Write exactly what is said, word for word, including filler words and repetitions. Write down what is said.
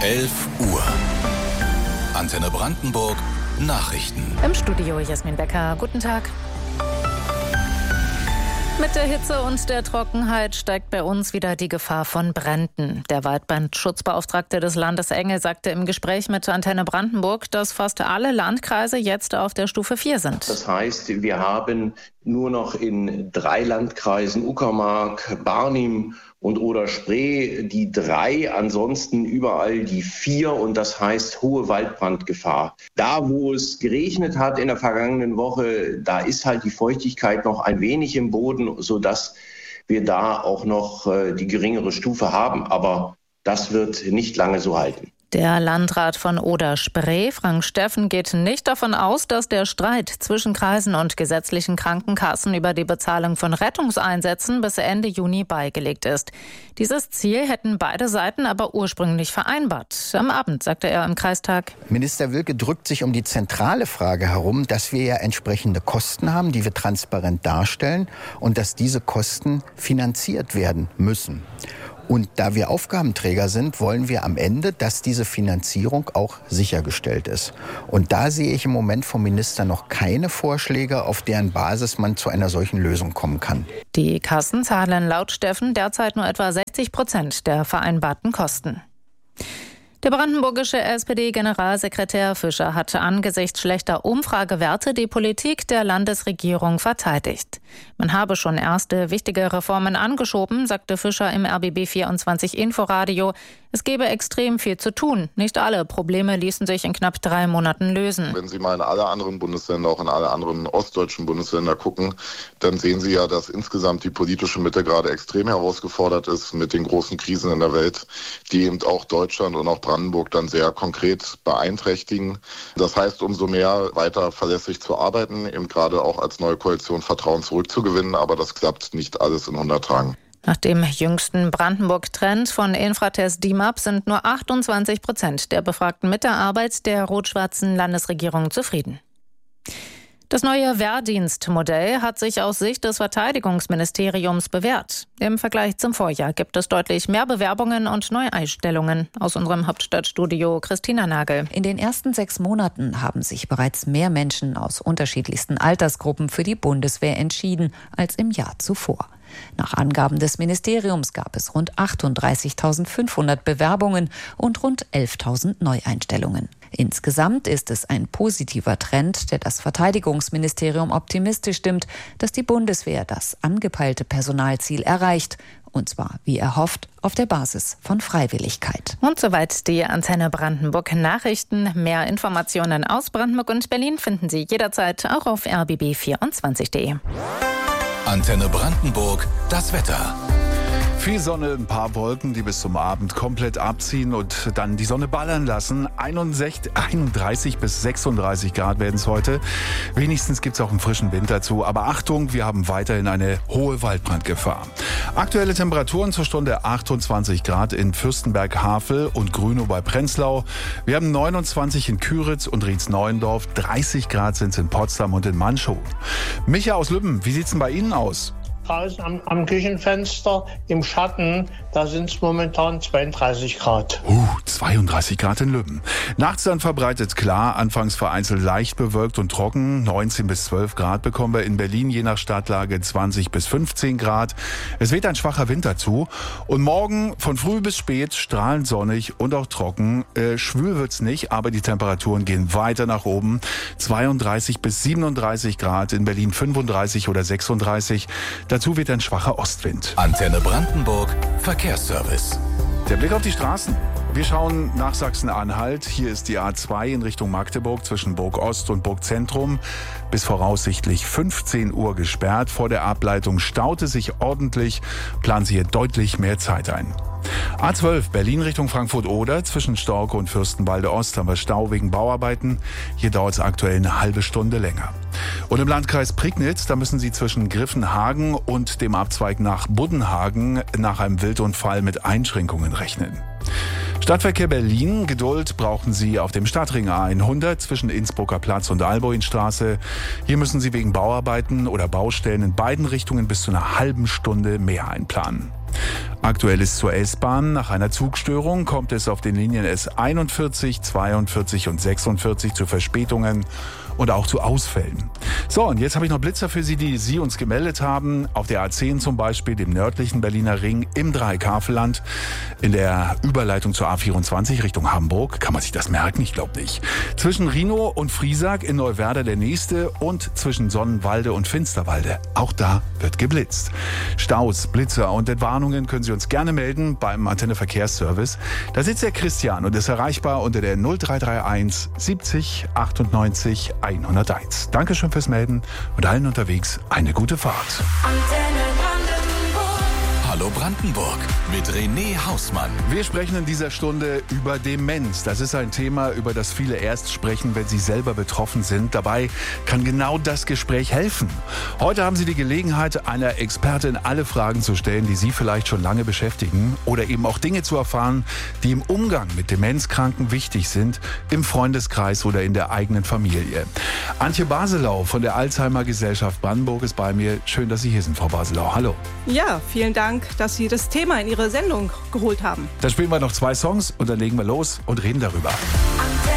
elf Uhr. Antenne Brandenburg Nachrichten. Im Studio Jasmin Becker. Guten Tag. Mit der Hitze und der Trockenheit steigt bei uns wieder die Gefahr von Bränden. Der Waldbrandschutzbeauftragte des Landes Engel sagte im Gespräch mit Antenne Brandenburg, dass fast alle Landkreise jetzt auf der Stufe vier sind. Das heißt, wir haben nur noch in drei Landkreisen, Uckermark, Barnim und Oder-Spree, die drei, ansonsten überall die vier, und das heißt hohe Waldbrandgefahr. Da, wo es geregnet hat in der vergangenen Woche, da ist halt die Feuchtigkeit noch ein wenig im Boden, sodass wir da auch noch äh, die geringere Stufe haben. Aber das wird nicht lange so halten. Der Landrat von Oder-Spree, Frank Steffen, geht nicht davon aus, dass der Streit zwischen Kreisen und gesetzlichen Krankenkassen über die Bezahlung von Rettungseinsätzen bis Ende Juni beigelegt ist. Dieses Ziel hätten beide Seiten aber ursprünglich vereinbart. Am Abend sagte er im Kreistag: Minister Wilke drückt sich um die zentrale Frage herum, dass wir ja entsprechende Kosten haben, die wir transparent darstellen, und dass diese Kosten finanziert werden müssen. Und da wir Aufgabenträger sind, wollen wir am Ende, dass diese Finanzierung auch sichergestellt ist. Und da sehe ich im Moment vom Minister noch keine Vorschläge, auf deren Basis man zu einer solchen Lösung kommen kann. Die Kassen zahlen laut Steffen derzeit nur etwa sechzig Prozent der vereinbarten Kosten. Der brandenburgische S P D-Generalsekretär Fischer hat angesichts schlechter Umfragewerte die Politik der Landesregierung verteidigt. Man habe schon erste wichtige Reformen angeschoben, sagte Fischer im R B B vierundzwanzig Inforadio. Es gebe extrem viel zu tun. Nicht alle Probleme ließen sich in knapp drei Monaten lösen. Wenn Sie mal in alle anderen Bundesländer, auch in alle anderen ostdeutschen Bundesländer gucken, dann sehen Sie ja, dass insgesamt die politische Mitte gerade extrem herausgefordert ist mit den großen Krisen in der Welt, die eben auch Deutschland und auch Brandenburg dann sehr konkret beeinträchtigen. Das heißt, umso mehr weiter verlässlich zu arbeiten, eben gerade auch als neue Koalition Vertrauen zurückzugewinnen, aber das klappt nicht alles in hundert Tagen. Nach dem jüngsten Brandenburg-Trend von Infratest D I M A P sind nur achtundzwanzig Prozent der Befragten mit der Arbeit der rot-schwarzen Landesregierung zufrieden. Das neue Wehrdienstmodell hat sich aus Sicht des Verteidigungsministeriums bewährt. Im Vergleich zum Vorjahr gibt es deutlich mehr Bewerbungen und Neueinstellungen. Aus unserem Hauptstadtstudio Christina Nagel. In den ersten sechs Monaten haben sich bereits mehr Menschen aus unterschiedlichsten Altersgruppen für die Bundeswehr entschieden als im Jahr zuvor. Nach Angaben des Ministeriums gab es rund achtunddreißigtausendfünfhundert Bewerbungen und rund elftausend Neueinstellungen. Insgesamt ist es ein positiver Trend, der das Verteidigungsministerium optimistisch stimmt, dass die Bundeswehr das angepeilte Personalziel erreicht. Und zwar, wie erhofft, auf der Basis von Freiwilligkeit. Und soweit die Antenne Brandenburg Nachrichten. Mehr Informationen aus Brandenburg und Berlin finden Sie jederzeit auch auf r b b vierundzwanzig punkt de. Antenne Brandenburg, das Wetter. Viel Sonne, ein paar Wolken, die bis zum Abend komplett abziehen und dann die Sonne ballern lassen. einunddreißig bis sechsunddreißig Grad werden es heute. Wenigstens gibt es auch einen frischen Wind dazu. Aber Achtung, wir haben weiterhin eine hohe Waldbrandgefahr. Aktuelle Temperaturen zur Stunde achtundzwanzig Grad in Fürstenberg-Havel und Grünow bei Prenzlau. Wir haben neunundzwanzig in Küritz und Rietz-Neuendorf. dreißig Grad sind es in Potsdam und in Manchow. Micha aus Lübben, wie sieht es denn bei Ihnen aus? Draußen am, am Küchenfenster im Schatten, da sind es momentan zweiunddreißig Grad. Uh, zweiunddreißig Grad in Lübben. Nachts dann verbreitet klar, anfangs vereinzelt leicht bewölkt und trocken. neunzehn bis zwölf Grad bekommen wir in Berlin, je nach Stadtlage zwanzig bis fünfzehn Grad. Es weht ein schwacher Wind dazu. Und morgen von früh bis spät strahlend sonnig und auch trocken. Äh, schwül wird's nicht, aber die Temperaturen gehen weiter nach oben. zweiunddreißig bis siebenunddreißig Grad, in Berlin fünfunddreißig oder sechsunddreißig. Dazu wird ein schwacher Ostwind. Antenne Brandenburg, Verkehrsservice. Der Blick auf die Straßen. Wir schauen nach Sachsen-Anhalt. Hier ist die A zwei in Richtung Magdeburg zwischen Burg Ost und Burg Zentrum bis voraussichtlich fünfzehn Uhr gesperrt. Vor der Ableitung staute sich ordentlich, planen Sie hier deutlich mehr Zeit ein. A zwölf Berlin Richtung Frankfurt-Oder zwischen Storke und Fürstenwalde Ost haben wir Stau wegen Bauarbeiten. Hier dauert es aktuell eine halbe Stunde länger. Und im Landkreis Prignitz, da müssen Sie zwischen Griffenhagen und dem Abzweig nach Buddenhagen nach einem Wildunfall mit Einschränkungen rechnen. Stadtverkehr Berlin, Geduld brauchen Sie auf dem Stadtring A hundert zwischen Innsbrucker Platz und Alboinstraße. Hier müssen Sie wegen Bauarbeiten oder Baustellen in beiden Richtungen bis zu einer halben Stunde mehr einplanen. Aktuell ist zur S-Bahn. Nach einer Zugstörung kommt es auf den Linien S einundvierzig, zweiundvierzig und sechsundvierzig zu Verspätungen und auch zu Ausfällen. So, und jetzt habe ich noch Blitzer für Sie, die Sie uns gemeldet haben. Auf der A zehn zum Beispiel, dem nördlichen Berliner Ring im Dreieck-Havelland, in der Überleitung zur A vierundzwanzig Richtung Hamburg. Kann man sich das merken? Ich glaube nicht. Zwischen Rhinow und Friesack in Neuwerder der nächste und zwischen Sonnenwalde und Finsterwalde. Auch da wird geblitzt. Staus, Blitzer und Entwarnungen können Sie uns gerne melden beim Antenne Verkehrsservice. Da sitzt der Christian und ist erreichbar unter der null drei drei eins siebzig achtundneunzig hunderteins. Dankeschön fürs Melden und allen unterwegs eine gute Fahrt. Antenne Brandenburg. Hallo Brandenburg mit René Hausmann. Wir sprechen in dieser Stunde über Demenz. Das ist ein Thema, über das viele erst sprechen, wenn sie selber betroffen sind. Dabei kann genau das Gespräch helfen. Heute haben Sie die Gelegenheit, einer Expertin alle Fragen zu stellen, die Sie vielleicht schon lange beschäftigen oder eben auch Dinge zu erfahren, die im Umgang mit Demenzkranken wichtig sind, im Freundeskreis oder in der eigenen Familie. Antje Baselau von der Alzheimer Gesellschaft Brandenburg ist bei mir. Schön, dass Sie hier sind, Frau Baselau. Hallo. Ja, vielen Dank, dass Sie das Thema in Ihre Sendung geholt haben. Dann spielen wir noch zwei Songs und dann legen wir los und reden darüber.